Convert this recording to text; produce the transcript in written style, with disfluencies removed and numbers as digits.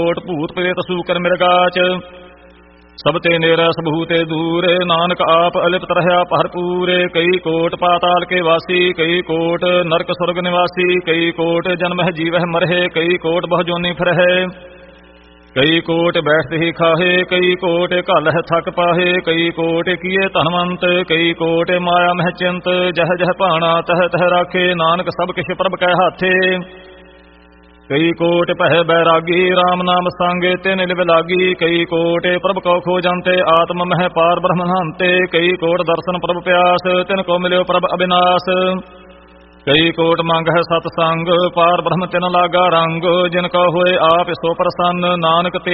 ਕੋਟ ਭੂਤ ਪ੍ਰੇਤ ਸੂਕਰ ਮਿਰਗਾਚ ਸਭ ਤੇ ਨੇਰਾ ਸਭੂ ਤੇ ਦੂਰ ਨਾਨਕ ਆਪ ਅਲਿਪਤ ਰਹਿਆ ਭਰਪੂਰ ਕਈ ਕੋਟ ਪਾਤਾਲ ਕੇ ਵਾਸੀ ਕਈ ਕੋਟ ਨਰਕ ਸੁਰਗ ਨਿਵਾਸੀ ਕਈ ਕੋਟ ਜਨਮਹਿ ਜੀਵਹਿ ਮਰਹਿ ਕਈ ਕੋਟ ਬਹੁ ਜੋਨੀ ਫਿਰਹਿ ਕਈ ਕੋਟ ਬੈਠ ਹੀ ਖਾਹੇ ਕਈ ਕੋਟ ਘਲਹਿ ਥਕ ਪਾਹੇ ਕਈ ਕੋਟ ਕੀਏ ਧਨਵੰਤ ਕਈ ਕੋਟ ਮਾਇਆ ਮਹਿ ਚਿੰਤ ਜਹ ਜਹ ਭਾਣਾ ਤਹ ਤਹ ਰਾਖੇ ਨਾਨਕ ਸਭ ਕਿਛ ਪ੍ਰਭ ਕੈ ਹਾਥੇ ਕਈ ਕੋਟ ਪਹਿ ਬੈਰਾਗੀ RAM ਨਾਮ ਸੰਗੇ ਤਿਨ ਲਿਵ ਲਾਗੀ ਕਈ ਕੋਟ ਪ੍ਰਭ ਕਉ ਖੋਜੰਤੇ ਆਤਮ ਮਹਿ ਪਾਰ ਬ੍ਰਹਮਹੰਤੇ ਕਈ ਕੋਟ ਦਰਸ਼ਨ ਪ੍ਰਭ ਪਿਆਸ ਤਿਨ ਕੋ ਮਿਲਿਓ ਪ੍ਰਭ ਅਬਿਨਾਸ਼ ਕਈ ਕੋਟ ਮੰਗ ਹੈ ਸਤ ਸੰਗ ਪਾਰ ਬ੍ਰਹਮ ਤਿਨ ਲਾਗਾ ਰੰਗ ਜਿਨ ਕਾ ਹੋਏ ਆਪ ਸੋ ਪ੍ਰਸੰਨ ਨਾਨਕ ਤੇ